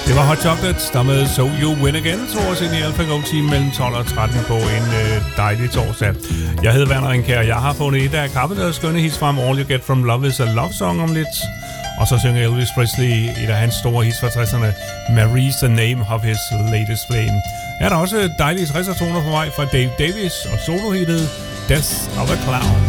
Det var Hot Chocolates, der med So You Win Again, tog os ind i Alpha Go Team mellem 12 og 13 på en dejlig torsdag. Jeg hedder Werner Ringkjær, og jeg har fundet et af Carpenters skønne hits frem. All You Get From Love Is A Love Song om lidt. Og så synger Elvis Presley et af hans store hits fra 60'erne, Marie's the Name of His Latest Flame. Her er der også dejlige 60'er toner på vej fra Dave Davis og solohittet Death of a Clown.